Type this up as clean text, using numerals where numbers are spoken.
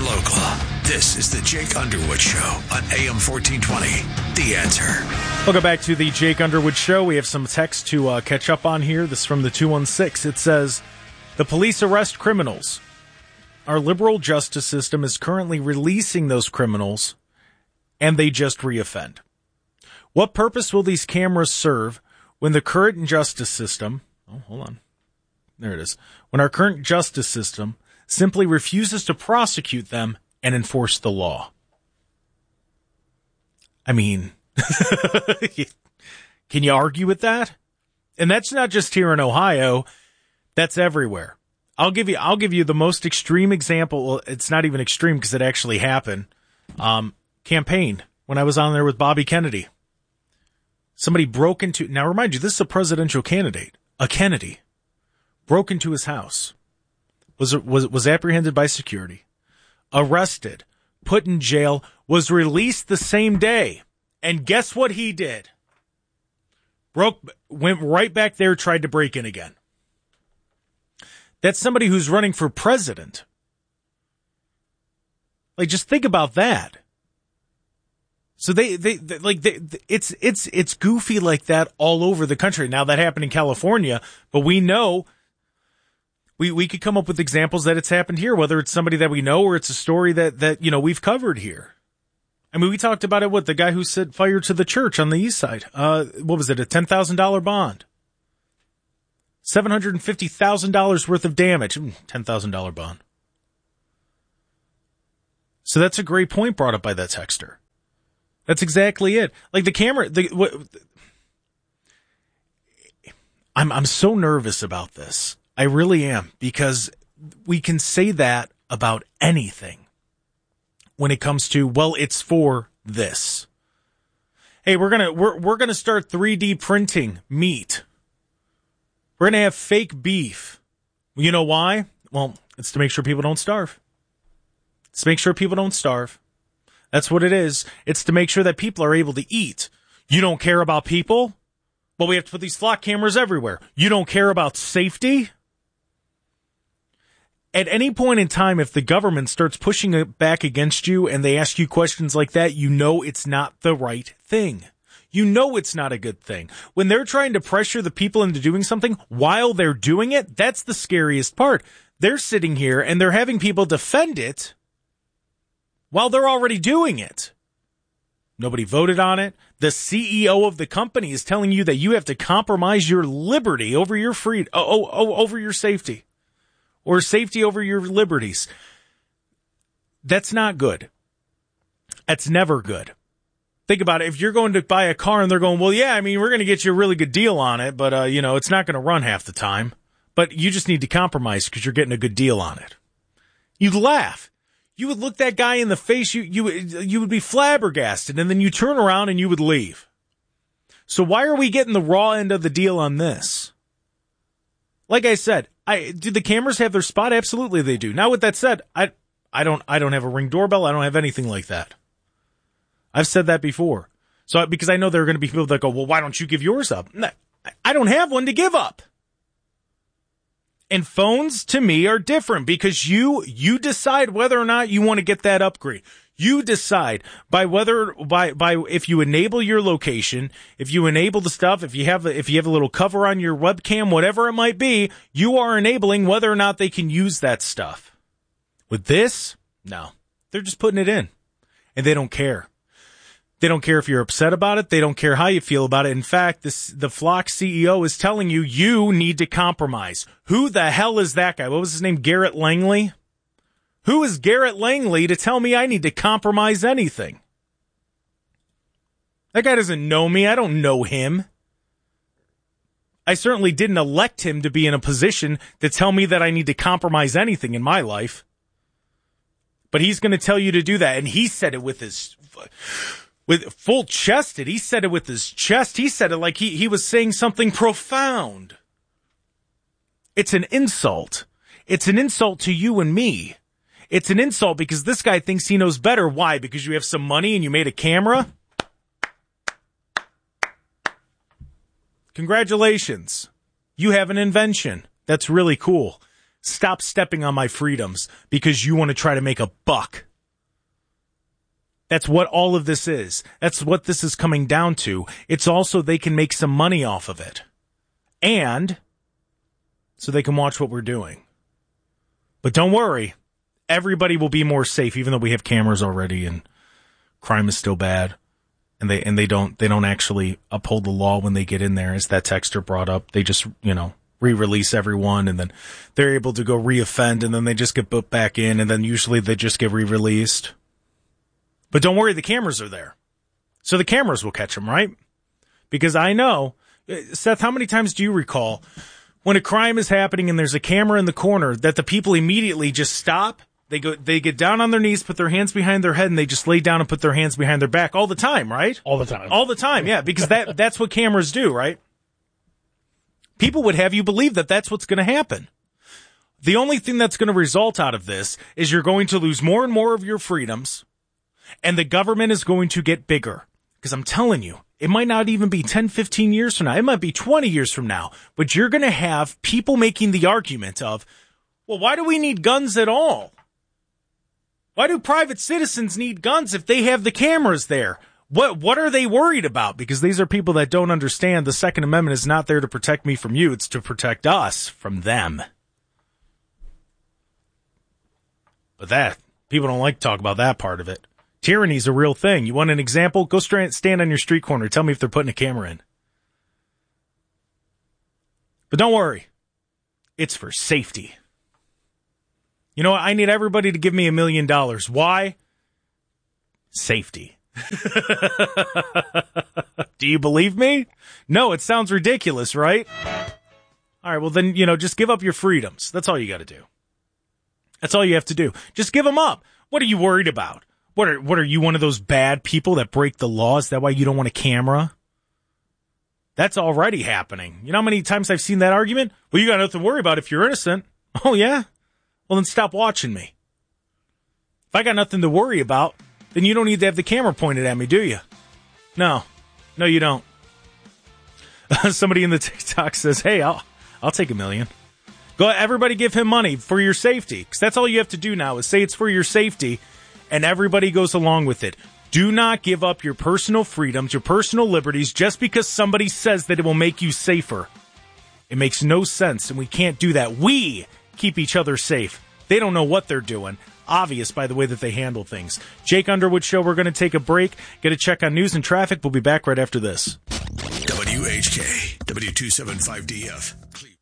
local. This is the Jake Underwood Show on AM 1420. The Answer. Welcome back to the Jake Underwood Show. We have some text to catch up on here. This is from the 216. It says, the police arrest criminals. Our liberal justice system is currently releasing those criminals, and they just reoffend. What purpose will these cameras serve when the current justice system... Oh, hold on. There it is. When our current justice system simply refuses to prosecute them and enforce the law. I mean, can you argue with that? And that's not just here in Ohio. That's everywhere. I'll give you the most extreme example. Well, it's not even extreme because it actually happened. Campaign, when I was on there with Bobby Kennedy. Somebody broke into, now remind you, this is a presidential candidate, a Kennedy, broke into his house, was apprehended by security, arrested, put in jail, was released the same day. And guess what he did? Went right back there, tried to break in again. That's somebody who's running for president. Like, just think about that. So it's goofy like that all over the country. Now that happened in California, but we know we could come up with examples that it's happened here, whether it's somebody that we know or it's a story that we've covered here. I mean, we talked about it with the guy who set fire to the church on the east side. What was it? A $10,000 bond. $750,000 worth of damage. $10,000 bond. So that's a great point brought up by that texter. That's exactly it. Like the camera, I'm so nervous about this. I really am, because we can say that about anything when it comes to, well, it's for this. Hey, we're gonna start 3D printing meat. We're going to have fake beef. You know why? Well, it's to make sure people don't starve. It's to make sure people don't starve. That's what it is. It's to make sure that people are able to eat. You don't care about people? Well, we have to put these flock cameras everywhere. You don't care about safety? At any point in time, if the government starts pushing it back against you and they ask you questions like that, you know it's not the right thing. You know it's not a good thing. When they're trying to pressure the people into doing something while they're doing it, that's the scariest part. They're sitting here and they're having people defend it while they're already doing it. Nobody voted on it. The CEO of the company is telling you that you have to compromise your liberty over your freedom, over your safety, or safety over your liberties. That's not good. That's never good. Think about it. If you're going to buy a car and they're going, well, yeah, I mean, we're going to get you a really good deal on it, but, it's not going to run half the time. But you just need to compromise because you're getting a good deal on it. You'd laugh. You would look that guy in the face. You would be flabbergasted, and then you turn around and you would leave. So why are we getting the raw end of the deal on this? Like I said, do the cameras have their spot? Absolutely they do. Now, with that said, I don't have a Ring doorbell. I don't have anything like that. I've said that before. So, because I know there are going to be people that go, well, why don't you give yours up? I don't have one to give up. And phones, to me, are different because you decide whether or not you want to get that upgrade. You decide by if you enable your location, if you enable the stuff, if you have a little cover on your webcam, whatever it might be, you are enabling whether or not they can use that stuff. With this, no. They're just putting it in. And they don't care. They don't care if you're upset about it. They don't care how you feel about it. In fact, the Flock CEO is telling you, you need to compromise. Who the hell is that guy? What was his name? Garrett Langley? Who is Garrett Langley to tell me I need to compromise anything? That guy doesn't know me. I don't know him. I certainly didn't elect him to be in a position to tell me that I need to compromise anything in my life. But he's going to tell you to do that. And he said it with full chested. He said it with his chest. He said it like he was saying something profound. It's an insult. It's an insult to you and me. It's an insult because this guy thinks he knows better. Why? Because you have some money and you made a camera? Congratulations. You have an invention. That's really cool. Stop stepping on my freedoms because you want to try to make a buck. That's what all of this is. That's what this is coming down to. It's also they can make some money off of it. And so they can watch what we're doing. But don't worry. Everybody will be more safe, even though we have cameras already and crime is still bad. And they don't actually uphold the law when they get in there, as that texter brought up. They just, re-release everyone, and then they're able to go re-offend, and then they just get put back in, and then usually they just get re-released. But don't worry, the cameras are there. So the cameras will catch them, right? Because I know, Seth, how many times do you recall when a crime is happening and there's a camera in the corner that the people immediately just stop? They get down on their knees, put their hands behind their head, and they just lay down and put their hands behind their back all the time, right? All the time. All the time, yeah, because that's what cameras do, right? People would have you believe that that's what's going to happen. The only thing that's going to result out of this is you're going to lose more and more of your freedoms, and the government is going to get bigger. Because I'm telling you, it might not even be 10, 15 years from now. It might be 20 years from now. But you're going to have people making the argument of, well, why do we need guns at all? Why do private citizens need guns if they have the cameras there? What are they worried about? Because these are people that don't understand the Second Amendment is not there to protect me from you. It's to protect us from them. But people don't like to talk about that part of it. Tyranny's a real thing. You want an example? Go stand on your street corner. Tell me if they're putting a camera in. But don't worry. It's for safety. You know what? I need everybody to give me $1 million. Why? Safety. Do you believe me? No, it sounds ridiculous, right? All right, well then, just give up your freedoms. That's all you got to do. That's all you have to do. Just give them up. What are you worried about? What are you, one of those bad people that break the law? Is that why you don't want a camera? That's already happening. You know how many times I've seen that argument? Well, you got nothing to worry about if you're innocent. Oh, yeah? Well, then stop watching me. If I got nothing to worry about, then you don't need to have the camera pointed at me, do you? No, you don't. Somebody in the TikTok says, hey, I'll take $1 million. Go, everybody give him money for your safety. Because that's all you have to do now is say it's for your safety, and everybody goes along with it. Do not give up your personal freedoms, your personal liberties, just because somebody says that it will make you safer. It makes no sense, and we can't do that. We keep each other safe. They don't know what they're doing. Obvious by the way that they handle things. Jake Underwood Show, we're going to take a break, get a check on news and traffic. We'll be back right after this. WHK, W275DF.